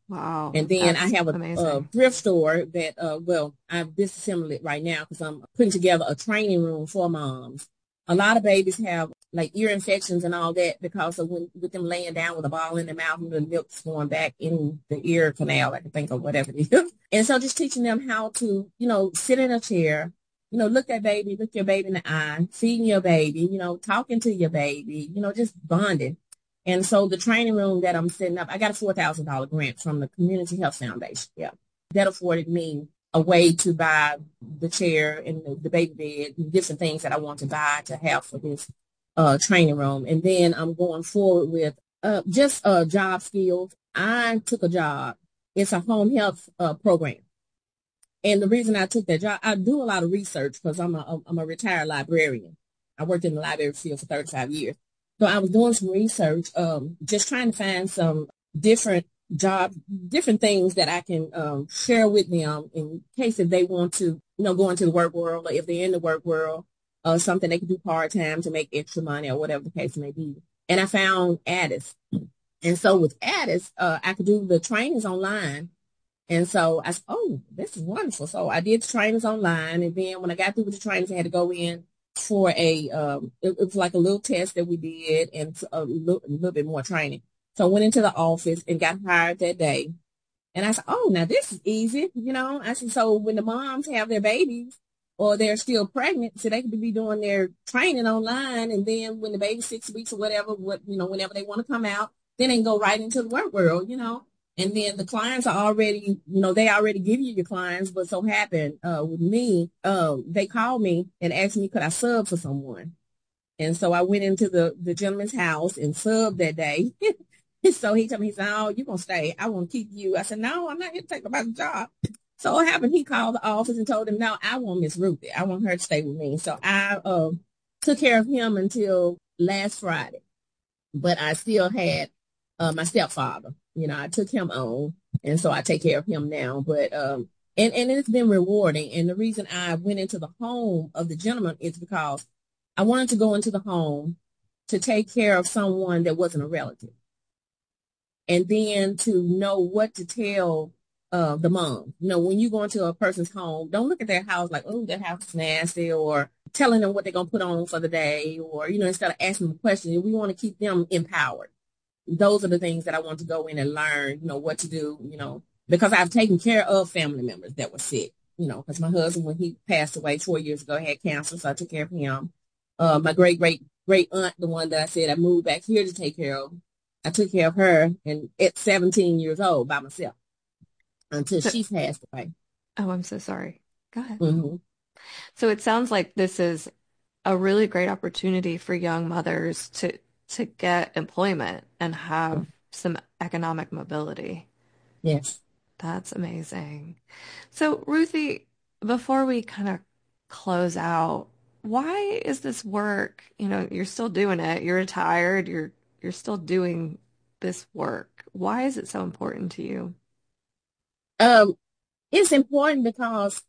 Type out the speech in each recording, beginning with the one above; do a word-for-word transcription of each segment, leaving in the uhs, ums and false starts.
Wow, And then I that's have a, a amazing. thrift store that, uh, well, I've disassembled it right now because I'm putting together a training room for moms. A lot of babies have like ear infections and all that because of when with them laying down with a ball in their mouth and the milk's going back in the ear canal, I can think of whatever it is. And so just teaching them how to, you know, sit in a chair, you know, look that baby, look your baby in the eye, feeding your baby, you know, talking to your baby, you know, just bonding. And so the training room that I'm setting up, I got a four thousand dollars grant from the Community Health Foundation. Yeah. That afforded me a way to buy the chair and the, the baby bed and different things that I want to buy to have for this uh, training room. And then I'm going forward with uh, just uh, job skills. I took a job. It's a home health uh, program. And the reason I took that job, I do a lot of research because I'm a, I'm a retired librarian. I worked in the library field for thirty-five years. So I was doing some research, um, just trying to find some different job, different things that I can um, share with them in case if they want to, you know, go into the work world or if they're in the work world, uh, something they can do part-time to make extra money or whatever the case may be. And I found Addis. And so with Addis, uh, I could do the trainings online. And so I said, oh, this is wonderful. So I did the trainings online. And then when I got through with the trainings, I had to go in for a, um, it, it was like a little test that we did and a little, a little bit more training. So I went into the office and got hired that day. And I said, oh, now this is easy. You know, I said, so when the moms have their babies or they're still pregnant, so they could be doing their training online. And then when the baby's six weeks or whatever, what, you know, whenever they want to come out, then they can go right into the work world, you know. And then the clients are already, you know, they already give you your clients. But so happened uh, with me, uh, they called me and asked me, could I sub for someone? And so I went into the, the gentleman's house and subbed that day. So he told me, he said, oh, you're going to stay. I want to keep you. I said, no, I'm not here to take about the job. So what happened? He called the office and told him, no, I want Miss Ruthie. I want her to stay with me. So I uh, took care of him until last Friday. But I still had uh, my stepfather. You know, I took him on. And so I take care of him now. But, um, and, and it's been rewarding. And the reason I went into the home of the gentleman is because I wanted to go into the home to take care of someone that wasn't a relative. And then to know what to tell uh, the mom. You know, when you go into a person's home, don't look at their house like, oh, their house is nasty, or telling them what they're going to put on for the day, or, you know, instead of asking them questions, we want to keep them empowered. Those are the things that I want to go in and learn, you know, what to do, you know, because I've taken care of family members that were sick, you know, because my husband, when he passed away four years ago, had cancer, so I took care of him. Uh, my great, great, great aunt, the one that I said I moved back here to take care of, I took care of her and at seventeen years old by myself until So, she passed away. oh, I'm so sorry. Go ahead. Mm-hmm. So it sounds like this is a really great opportunity for young mothers to to get employment and have some economic mobility. Yes. That's amazing. So, Ruthie, before we kind of close out, why is this work, you know, you're still doing it, you're retired, you're you're still doing this work. Why is it so important to you? Um, it's important because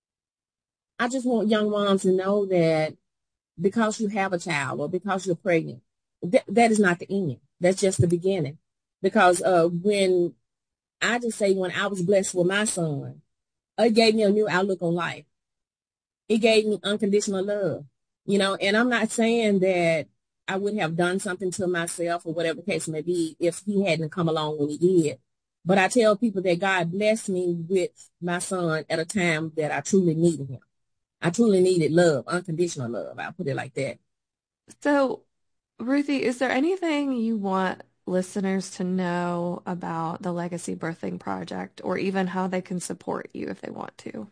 I just want young moms to know that because you have a child or because you're pregnant, th- that is not the end. That's just the beginning. Because uh, when I just say when I was blessed with my son, it gave me a new outlook on life. It gave me unconditional love, you know, and I'm not saying that I would have done something to myself or whatever the case may be if he hadn't come along when he did. But I tell people that God blessed me with my son at a time that I truly needed him. I truly needed love, unconditional love. I'll put it like that. So, Ruthie, is there anything you want listeners to know about the Legacy Birthing Project or even how they can support you if they want to?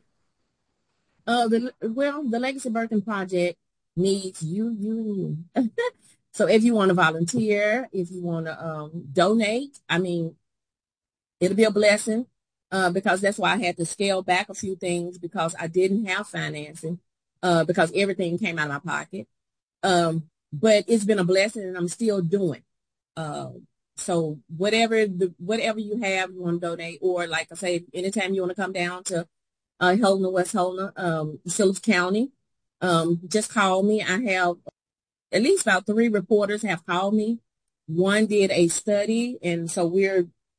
Uh, the, well, the Legacy Birthing Project needs you, you, and you. So if you want to volunteer, if you want to um, donate, I mean, it'll be a blessing uh, because that's why I had to scale back a few things because I didn't have financing uh, because everything came out of my pocket. Um, but it's been a blessing and I'm still doing. Uh, so whatever the whatever you have, you want to donate, or like I say, anytime you want to come down to uh, Helena, West Helena, um, Phillips County, um, just call me. I have at least about three reporters have called me. One did a study, and so we're